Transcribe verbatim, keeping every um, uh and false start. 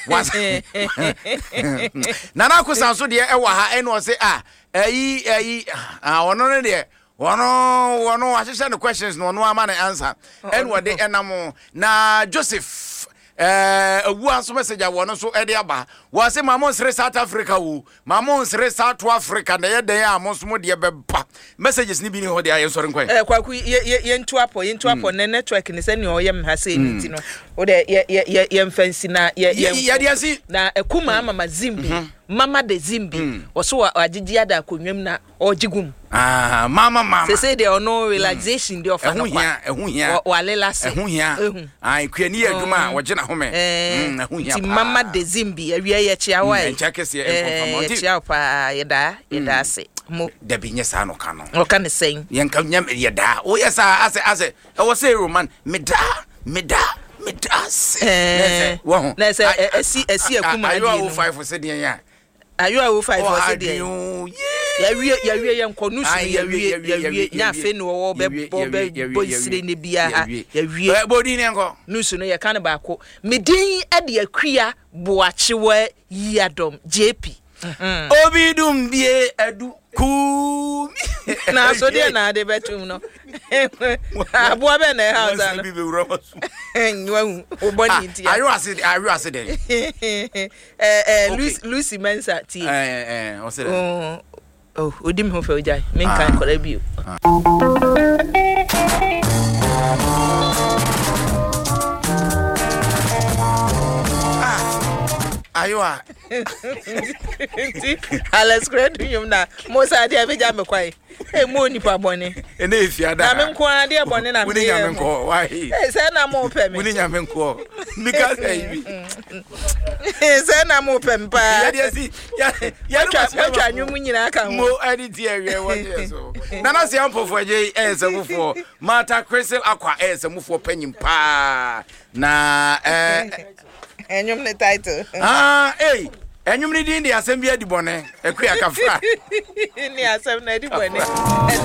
was Nana Kusanso de Ewa ha eno say ah eyi eyi ah ono ne de ono ono asese the questions no no ama na answer enwo de enamo na Joseph eh awu anso message awono so e de aba wa say mamon sre South Africa wo mamon sre South Africa na ye den amon so mo de beba messages ni bi ni ho de aye sori nkwan eh kwaku ye ntu apo ye ntu apo na network ni se ne oyem ha say ni ti no o de ye ye ye mfansi na ye ye de asi na ekuma mama Zimbi mama de Zimbi o so agigi ada akonwam na ogigum ah mama mama se say de ono relaxation de ofa no kwa ehun hia walela se ehun hia ai kwani adwuma a wogina home ehun hia mama de Zimbi awie ye chia wa e chakese e confirm chia pa yeda yeda se mo da binye sa no ka no o ka ne sen yen ka nyam yeda o yesa ase ase e wo say roman meda meda meda se eh wo na se esi esi akuma ayo o five for say den ya ayo o five for say den ya wie ya wie yen konu su ya wie ya wie nya fe no wo be be bo sire ne bia ya wie e bodi ne nko nusu no ya kan ba ko medin e de akua boachewa yiadom J P obidum bie edu ku na so de na de betum no abo be na house na bi be wura masu nwa oboni ti ayo ase ayo ase den eh eh Lucy Mensa ti eh eh o se den oh odim ho fe ojai men kan kora bi Aywa Alex Credo yum na mo sa dia be ja me kwai e mo nipa bone e na efiada na me nko ade bone na me woni nya me nko why e se na mo pe me woni nya me nko because eh e se na mo pe mpa ya dia si ya ya no twa nwum nyina aka mo edit awie wo so na na se ampofo aje e se mufo mata Crystal akwa e se mufo panyim pa na eh enyum ne title ah eh enyum ni din dia asem bia di bone ekua kafra ni asem na di bone